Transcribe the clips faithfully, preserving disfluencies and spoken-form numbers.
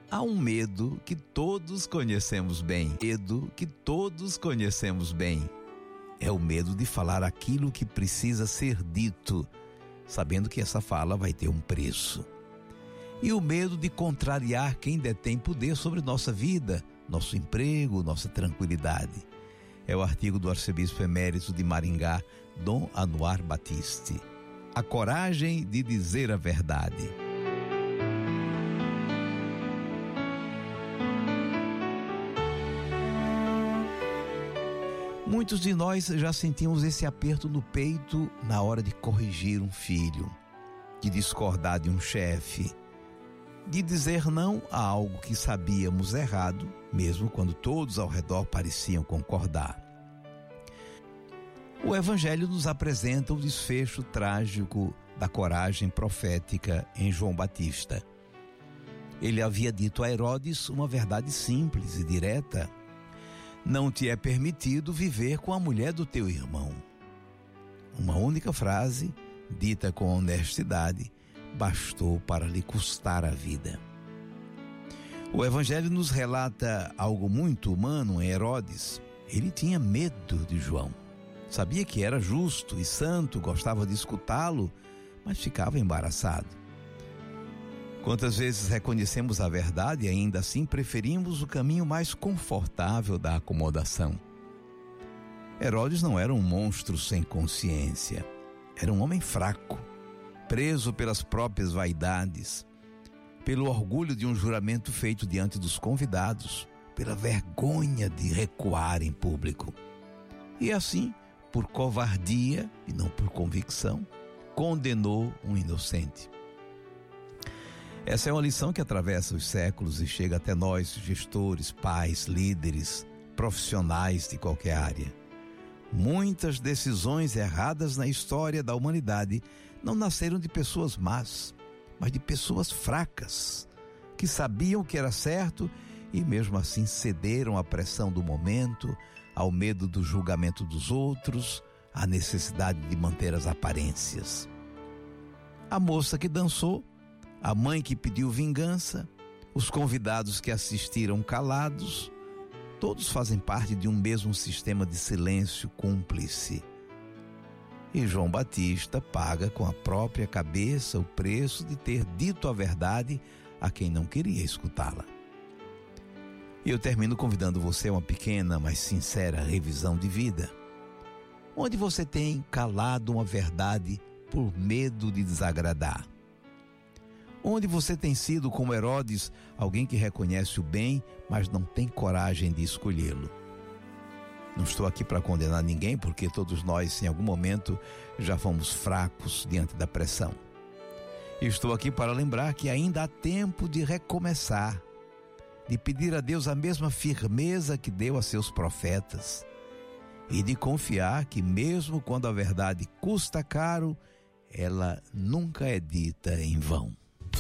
Há um medo que todos conhecemos bem. Medo que todos conhecemos bem. É o medo de falar aquilo que precisa ser dito, sabendo que essa fala vai ter um preço. E o medo de contrariar quem detém poder sobre nossa vida, nosso emprego, nossa tranquilidade. É o artigo do arcebispo emérito de Maringá, Dom Anuar Batiste. A coragem de dizer a verdade. Muitos de nós já sentimos esse aperto no peito na hora de corrigir um filho, de discordar de um chefe, de dizer não a algo que sabíamos errado, mesmo quando todos ao redor pareciam concordar. O Evangelho nos apresenta o desfecho trágico da coragem profética em João Batista. Ele havia dito a Herodes uma verdade simples e direta: não te é permitido viver com a mulher do teu irmão. Uma única frase, dita com honestidade, bastou para lhe custar a vida. O Evangelho nos relata algo muito humano em Herodes. Ele tinha medo de João. Sabia que era justo e santo, gostava de escutá-lo, mas ficava embaraçado. Quantas vezes reconhecemos a verdade e ainda assim preferimos o caminho mais confortável da acomodação? Herodes não era um monstro sem consciência. Era um homem fraco, preso pelas próprias vaidades, pelo orgulho de um juramento feito diante dos convidados, pela vergonha de recuar em público. E assim, por covardia e não por convicção, condenou um inocente. Essa é uma lição que atravessa os séculos e chega até nós, gestores, pais, líderes, profissionais de qualquer área. Muitas decisões erradas na história da humanidade não nasceram de pessoas más, mas de pessoas fracas, que sabiam que era certo e mesmo assim cederam à pressão do momento, ao medo do julgamento dos outros, à necessidade de manter as aparências. A moça que dançou, a mãe que pediu vingança, os convidados que assistiram calados, todos fazem parte de um mesmo sistema de silêncio cúmplice. E João Batista paga com a própria cabeça o preço de ter dito a verdade a quem não queria escutá-la. E eu termino convidando você a uma pequena, mas sincera revisão de vida. Onde você tem calado uma verdade por medo de desagradar? Onde você tem sido, como Herodes, alguém que reconhece o bem, mas não tem coragem de escolhê-lo? Não estou aqui para condenar ninguém, porque todos nós, em algum momento, já fomos fracos diante da pressão. Estou aqui para lembrar que ainda há tempo de recomeçar, de pedir a Deus a mesma firmeza que deu a seus profetas e de confiar que mesmo quando a verdade custa caro, ela nunca é dita em vão.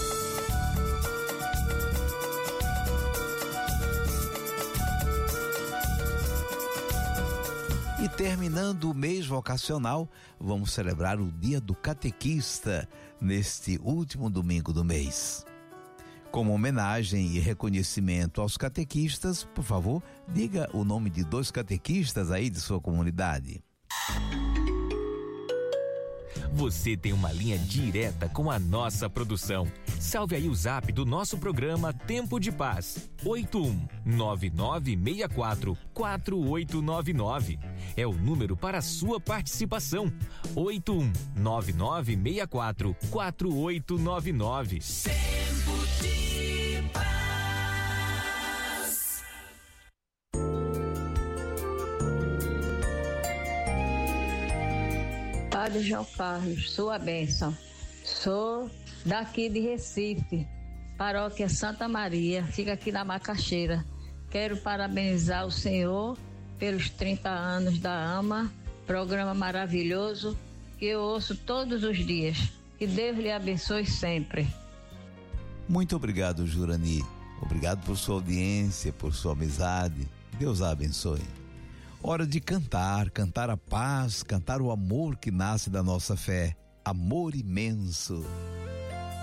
E terminando o mês vocacional, vamos celebrar o Dia do Catequista neste último domingo do mês. Como homenagem e reconhecimento aos catequistas, por favor, diga o nome de dois catequistas aí de sua comunidade. Você tem uma linha direta com a nossa produção. Salve aí o zap do nosso programa Tempo de Paz, oito um nove nove seis quatro quatro oito nove nove. É o número para a sua participação, oito um nove nove seis quatro quatro oito nove nove. Tempo de Paz. Padre João Carlos, sua bênção. Sou daqui de Recife, paróquia Santa Maria, fica aqui na Macaxeira. Quero parabenizar o senhor pelos trinta anos da AMA, programa maravilhoso que eu ouço todos os dias. Que Deus lhe abençoe sempre. Muito obrigado, Jurani. Obrigado por sua audiência, por sua amizade. Deus a abençoe. Hora de cantar, cantar a paz, cantar o amor que nasce da nossa fé. Amor imenso.